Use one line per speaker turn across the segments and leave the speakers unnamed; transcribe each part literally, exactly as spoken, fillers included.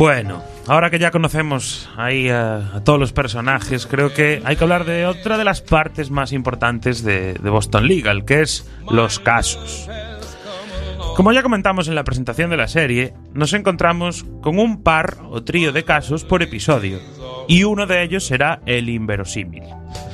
Bueno, ahora que ya conocemos ahí a, a todos los personajes, creo que hay que hablar de otra de las partes más importantes de, de Boston Legal, que es los casos. Como ya comentamos en la presentación de la serie, nos encontramos con un par o trío de casos por episodio, y uno de ellos será el inverosímil.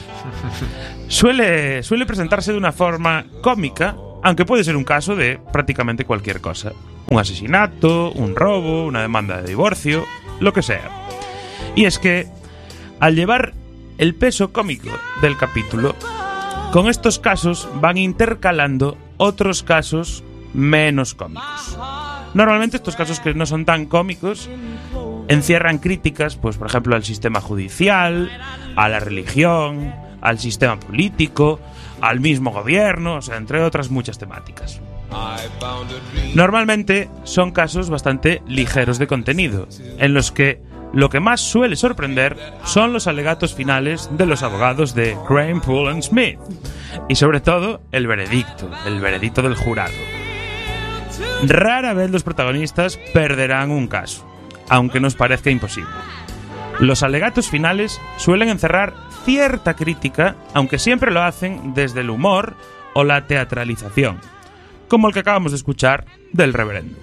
Suele, suele presentarse de una forma cómica, aunque puede ser un caso de prácticamente cualquier cosa. Un asesinato, un robo, una demanda de divorcio, lo que sea. Y es que, al llevar el peso cómico del capítulo, con estos casos van intercalando otros casos menos cómicos. Normalmente estos casos que no son tan cómicos encierran críticas, pues por ejemplo al sistema judicial, a la religión, al sistema político, al mismo gobierno, o sea, entre otras muchas temáticas. Normalmente son casos bastante ligeros de contenido, en los que lo que más suele sorprender son los alegatos finales de los abogados de Crane, Poole and Smith, y sobre todo el veredicto, el veredicto del jurado. Rara vez los protagonistas perderán un caso, aunque nos parezca imposible. Los alegatos finales suelen encerrar cierta crítica, aunque siempre lo hacen desde el humor o la teatralización, como el que acabamos de escuchar del reverendo.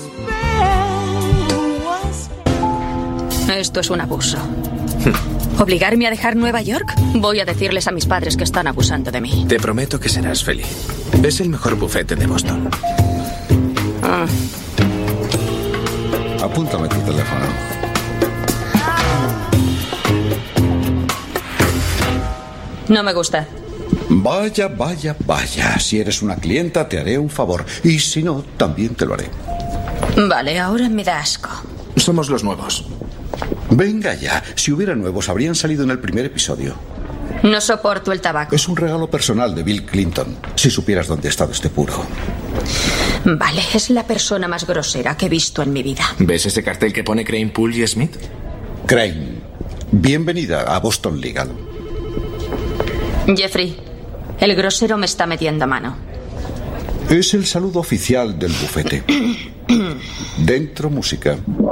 Esto es un abuso. ¿Obligarme a dejar Nueva York? Voy a decirles a mis padres que están abusando de mí.
Te prometo que serás feliz. Es el mejor bufete de Boston.
Ah.
Apúntame tu teléfono.
No me gusta.
Vaya, vaya, vaya. Si eres una clienta, te haré un favor. Y si no, también te lo haré.
Vale, ahora me da asco.
Somos los nuevos.
Venga ya. Si hubiera nuevos, habrían salido en el primer episodio.
No soporto el tabaco.
Es un regalo personal de Bill Clinton. Si supieras dónde ha estado este puro.
Vale, es la persona más grosera que he visto en mi vida.
¿Ves ese cartel que pone Crane, Poole y Smith?
Crane, bienvenida a Boston Legal.
Jeffrey, el grosero me está metiendo mano.
Es el saludo oficial del bufete. Dentro música.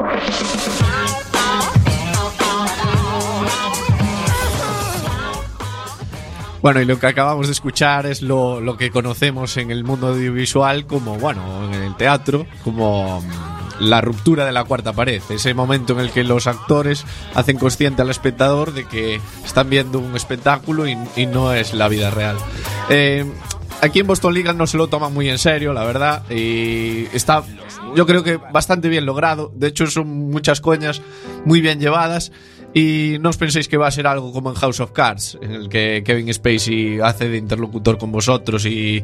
Bueno, y lo que acabamos de escuchar es lo, lo que conocemos en el mundo audiovisual como, bueno, en el teatro, como la ruptura de la cuarta pared. Ese momento en el que los actores hacen consciente al espectador de que están viendo un espectáculo y, y no es la vida real. Eh, aquí en Boston Legal no se lo toman muy en serio, la verdad, y está, yo creo que bastante bien logrado. De hecho, son muchas coñas muy bien llevadas. Y no os penséis que va a ser algo como en House of Cards, en el que Kevin Spacey hace de interlocutor con vosotros y,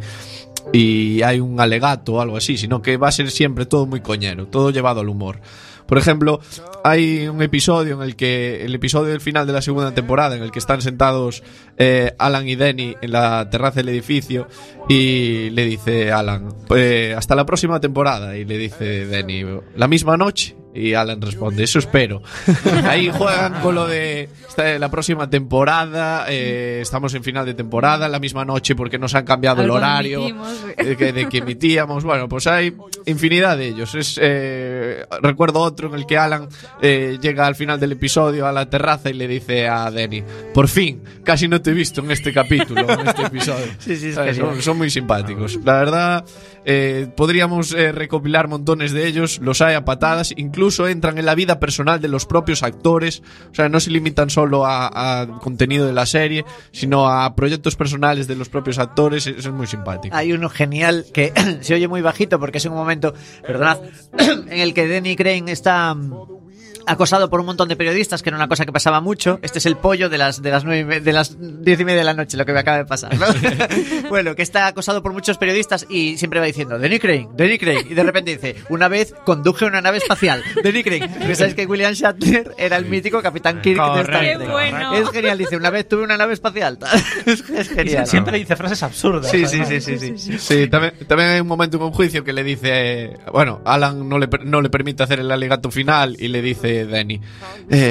y hay un alegato o algo así, sino que va a ser siempre todo muy coñero, todo llevado al humor. Por ejemplo, hay un episodio en el que, el episodio del final de la segunda temporada, en el que están sentados eh, Alan y Denny en la terraza del edificio y le dice Alan, eh, hasta la próxima temporada, y le dice Denny, la misma noche. Y Alan responde, eso espero. Ahí juegan con lo de esta, la próxima temporada, eh, estamos en final de temporada, la misma noche porque nos han cambiado el horario de que, de que emitíamos. Bueno, pues hay infinidad de ellos. Es, eh, recuerdo otro en el que Alan eh, llega al final del episodio a la terraza y le dice a Denny, por fin, casi no te he visto en este capítulo, en este episodio.
Sí, sí, es
que son, son muy simpáticos. La verdad, eh, podríamos eh, recopilar montones de ellos, los hay a patadas, incluso Incluso entran en la vida personal de los propios actores. O sea, no se limitan solo a, a contenido de la serie, sino a proyectos personales de los propios actores. Eso es muy simpático.
Hay uno genial que se oye muy bajito porque es un momento, perdonad, en el que Denny Crane está acosado por un montón de periodistas, que era una cosa que pasaba mucho. Este es el pollo de las de las nueve de las diez y media de la noche, lo que me acaba de pasar, ¿no? Bueno, que está acosado por muchos periodistas y siempre va diciendo Denny Crane, Denny Crane, y de repente dice, una vez conduje una nave espacial, Denny Crane. Porque sabes que William Shatner era el mítico Capitán Kirk de Star Trek.
Qué bueno.
Es genial, dice, una vez tuve una nave espacial. Es, es genial.
Siempre dice frases absurdas.
Sí, sí, sí, sí, sí, sí. Sí, también, también hay un momento en un juicio que le dice, eh, bueno, Alan no le, no le permite hacer el alegato final y le dice Denny, eh,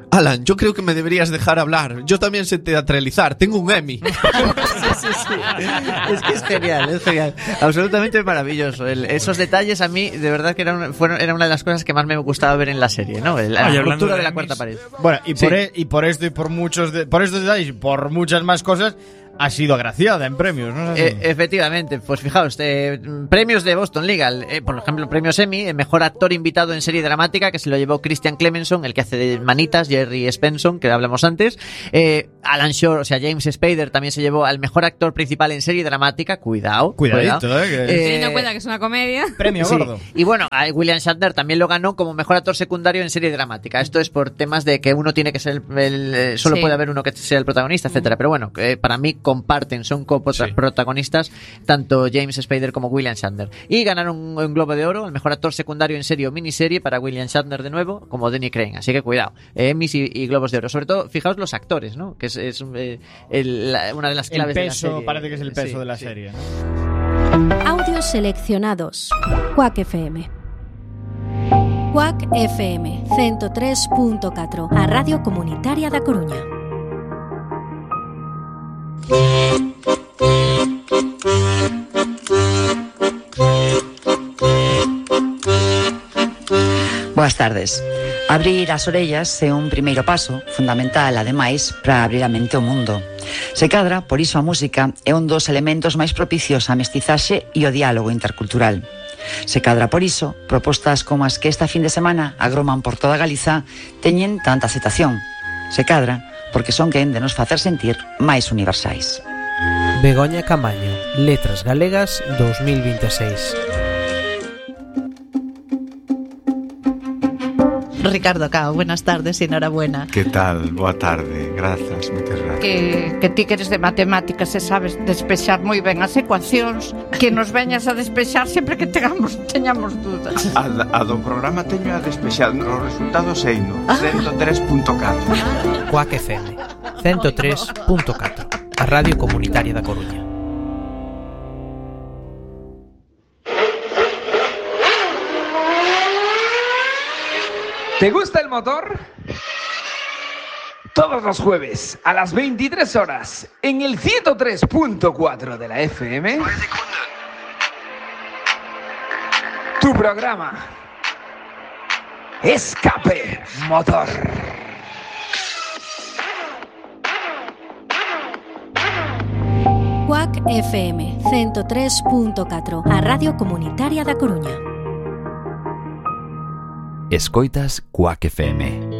Alan, yo creo que me deberías dejar hablar. Yo también sé teatralizar. Tengo un Emmy.
Sí, sí, sí. Es que es genial, es genial. Absolutamente maravilloso. El, esos detalles a mí, de verdad que era una, fueron, era una de las cosas que más me gustaba ver en la serie, ¿no? La
Oye,
ruptura
de
de la
Emmys.
cuarta pared.
Bueno, y por,
Sí.
e- y por esto y por muchos de, por estos detalles y por muchas más cosas, ha sido agraciada en premios, ¿no? ¿Es así?
Eh, efectivamente, pues fijaos, eh, premios de Boston Legal, eh, por ejemplo, premios Emmy, el mejor actor invitado en serie dramática, que se lo llevó Christian Clemenson, el que hace de Manitas, Jerry Spenson, que hablamos antes, eh, Alan Shore, o sea, James Spader también se llevó al mejor actor principal en serie dramática, cuidado,
Cuidadito,
cuidado.
eh, que-
Eh,
Teniendo en cuenta que es una comedia.
Premio
Sí.
gordo.
Y bueno, a William Shatner también lo ganó como mejor actor secundario en serie dramática. Esto es por temas de que uno tiene que ser el, el- eh, solo
Sí.
puede haber uno que sea el protagonista, etcétera. Pero bueno, eh, para mí comparten, son coprotagonistas tanto James Spader como William Shatner. Y ganaron un, un Globo de Oro al mejor actor secundario en serie o miniserie para William Shatner de nuevo, como Denny Crane. Así que cuidado, eh, Emmys y, y Globos de Oro. Sobre todo, fijaos los actores, ¿no? Que es, es, eh, el- la- una de las
El
claves de la
peso,
serie.
parece que es el peso
Sí,
de la
sí.
serie.
Audios seleccionados. Quack F M. Quack F M ciento tres punto catro, a Radio Comunitaria da Coruña.
Boas tardes. Abrir as orellas é un primeiro paso, fundamental, ademais, para abrir a mente ao mundo. Se cadra, por iso a música é un dos elementos máis propicios á mestizaxe e ao diálogo intercultural. Se cadra por iso, propostas como as que esta fin de semana agroman por toda Galiza teñen tanta aceptación. Se cadra porque son quen de nos facer sentir máis universais.
Begoña Camaño, Letras Galegas dos mil veintiséis.
Ricardo Cao, buenas tardes y enhorabuena.
¿Qué tal? Boa tarde, grazas, moitas gracias.
Que, que ti que eres de matemáticas e sabes despexar moi ben as ecuacións, que nos veñas a despexar sempre que tengamos, teñamos dudas.
A, a do programa teño a despexar, os resultados eino, ciento tres punto catro.
Quack F M ciento tres punto catro, a Radio Comunitaria da Coruña.
¿Te gusta el motor? Todos los jueves a las veintitrés horas en el ciento tres punto cuatro de la F M. Tu programa Escape Motor.
Quack F M ciento tres punto catro, a Radio Comunitaria da Coruña.
Escoitas Quack F M.